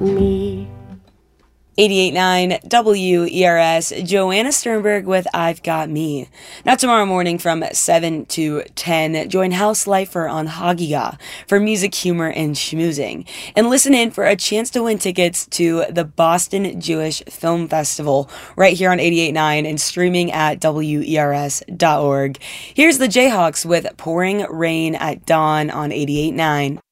me. 88.9 WERS, Joanna Sternberg with I've Got Me. Now tomorrow morning from 7 to 10, join House Lifer on Hagiga for music, humor, and schmoozing. And listen in for a chance to win tickets to the Boston Jewish Film Festival right here on 88.9 and streaming at WERS.org. Here's the Jayhawks with Pouring Rain at Dawn on 88.9.